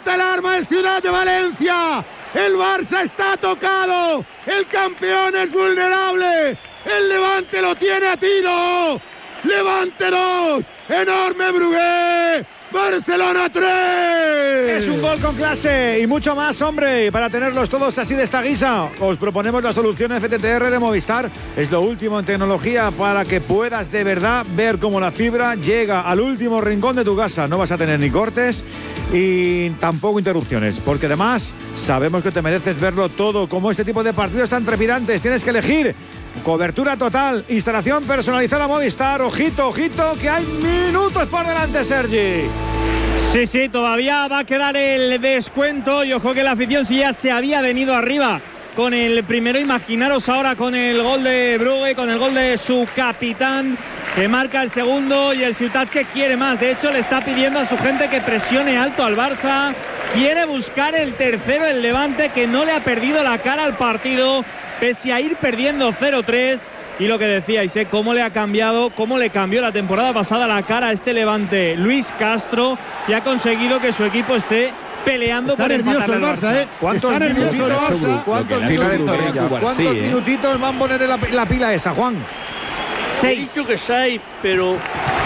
Suelta el arma el Ciudad de Valencia. El Barça está tocado. El campeón es vulnerable. El Levante lo tiene a tiro. Levante 2. Enorme Brugué. Barcelona 3. Es un gol con clase y mucho más, hombre. Y para tenerlos todos así de esta guisa, os proponemos la solución FTTR de Movistar. Es lo último en tecnología para que puedas de verdad ver cómo la fibra llega al último rincón de tu casa. No vas a tener ni cortes y tampoco interrupciones, porque además sabemos que te mereces verlo todo, como este tipo de partidos tan trepidantes. Tienes que elegir cobertura total, instalación personalizada Movistar. Ojito, ojito, que hay minutos por delante, Sergi. Sí, todavía va a quedar el descuento y ojo que la afición sí ya se había venido arriba con el primero. Imaginaros ahora con el gol de Brugge, con el gol de su capitán, que marca el segundo, y el Ciutat que quiere más. De hecho, le está pidiendo a su gente que presione alto al Barça. Quiere buscar el tercero, el Levante, que no le ha perdido la cara al partido, pese a ir perdiendo 0-3. Y lo que decíais, cómo le ha cambiado, cómo le cambió la temporada pasada la cara a este Levante Luis Castro, y ha conseguido que su equipo esté peleando está por nervioso el Barça, ¿Cuántos minutitos van a poner en la pila esa, Juan? 6. He dicho que 6, pero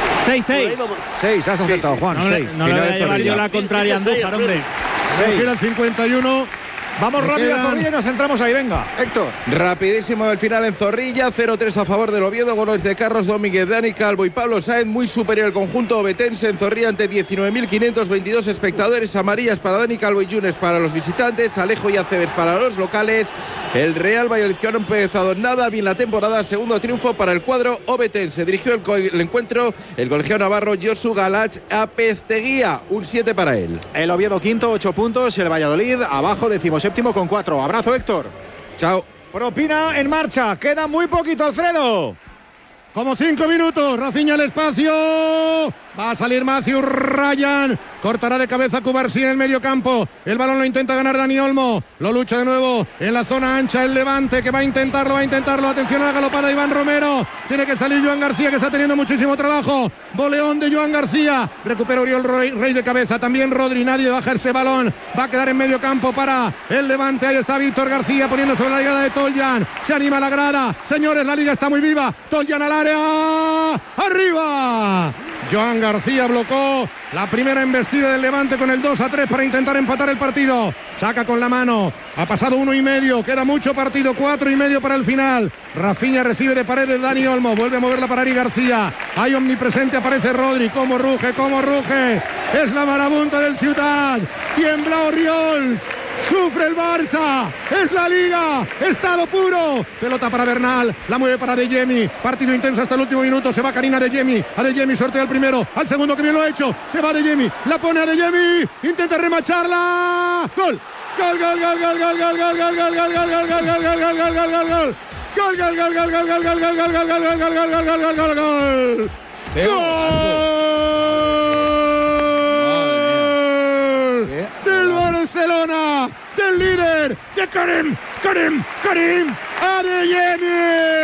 6. 6, has acertado, Juan. 6. No le voy a llevar yo la contraria a Andújar, hombre. 6. Quedan 51. Vamos rápido a Zorrilla y nos centramos ahí, venga, Héctor. Rapidísimo el final en Zorrilla, 0-3 a favor del Oviedo, goles de Carlos Domínguez, Dani Calvo y Pablo Sáenz. Muy superior el conjunto obetense en Zorrilla ante 19.522 espectadores. Amarillas para Dani Calvo y Yunes para los visitantes, Alejo y Aceves para los locales. El Real Valladolid, que no ha empezado nada bien la temporada, segundo triunfo para el cuadro obetense. Dirigió el encuentro el colegiado navarro Josu Galach Apezteguía, un 7 para él. El Oviedo quinto, 8 puntos, el Valladolid abajo, 17º con 4. Abrazo, Héctor. Chao. Propina en marcha, queda muy poquito, Alfredo. Como 5 minutos, Rafinha al espacio. Va a salir Matthew Ryan. Cortará de cabeza Cubarsí en el medio campo. El balón lo intenta ganar Dani Olmo. Lo lucha de nuevo en la zona ancha el Levante, que va a intentarlo. Atención a la galopada de Iván Romero. Tiene que salir Joan García, que está teniendo muchísimo trabajo. Boleón de Joan García. Recupera Oriol Rey de cabeza. También Rodri. Nadie baja ese balón. Va a quedar en medio campo para el Levante. Ahí está Víctor García poniendo sobre la llegada de Toljan. Se anima la grada. Señores, la liga está muy viva. Toljan al área. ¡Arriba! Joan García blocó la primera embestida del Levante con el 2-3 para intentar empatar el partido. Saca con la mano. Ha pasado 1,5. Queda mucho partido. 4,5 para el final. Rafinha recibe de Paredes Dani Olmo. Vuelve a moverla para Ari García. Ahí omnipresente aparece Rodri. ¡Cómo ruge! ¡Cómo ruge! Es la marabunta del Ciutat. Tiembla Oriols. Sufre el Barça, es la Liga, estado puro. Pelota para Bernal, la mueve para Adeyemi. Partido intenso hasta el último minuto. Se va Karina Adeyemi. Adeyemi sortea al primero, al segundo, que bien lo ha hecho. Se va Adeyemi, la pone Adeyemi. Intenta remacharla. Gol. Gol, gol, gol, gol, gol, gol, gol, gol, gol, gol, gol, gol, gol, gol, gol, gol, gol, gol, gol, gol. Gol, gol, gol, gol, gol, gol, gol, gol, gol, gol, gol, gol, gol, gol, gol, gol. Del Barcelona, del líder, de Karim Adeyemi.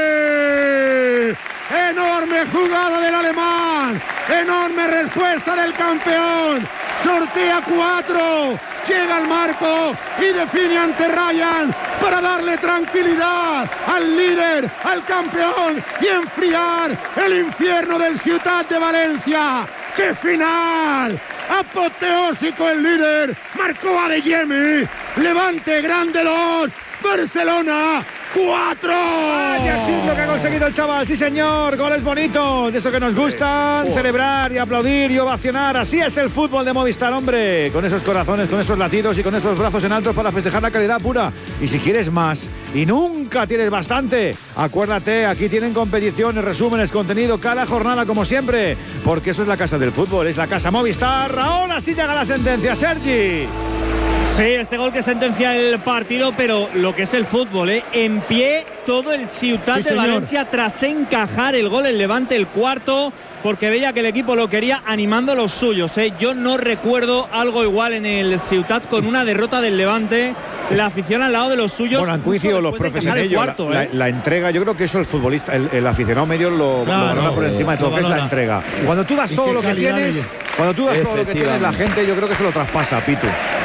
Enorme jugada del alemán, enorme respuesta del campeón. Sortea 4, llega al marco y define ante Ryan para darle tranquilidad al líder, al campeón, y enfriar el infierno del Ciutat de Valencia. ¡Qué final! Apoteósico el líder, marcó Adeyemi. Levante grande 2, Barcelona 4. Vaya chico que ha conseguido el chaval, sí señor, goles bonitos, de eso que nos gustan, celebrar y aplaudir y ovacionar. Así es el fútbol de Movistar, hombre, con esos corazones, con esos latidos y con esos brazos en alto para festejar la calidad pura. Y si quieres más y nunca tienes bastante, acuérdate, aquí tienen competiciones, resúmenes, contenido cada jornada como siempre, porque eso es la casa del fútbol, es la casa Movistar. Ahora sí llega la sentencia, Sergi. Sí, este gol que sentencia el partido, pero lo que es el fútbol, en pie todo el Ciutat de Valencia tras encajar el gol, el Levante el cuarto, porque veía que el equipo lo quería animando a los suyos. Yo no recuerdo algo igual en el Ciutat con una derrota del Levante. La afición al lado de los suyos. Bueno, han coincidido los profes en ello. La entrega, yo creo que eso el futbolista, el aficionado medio lo valora por encima de todo, que es la entrega. Cuando tú das todo lo que tienes, la gente, yo creo que se lo traspasa, Pitu.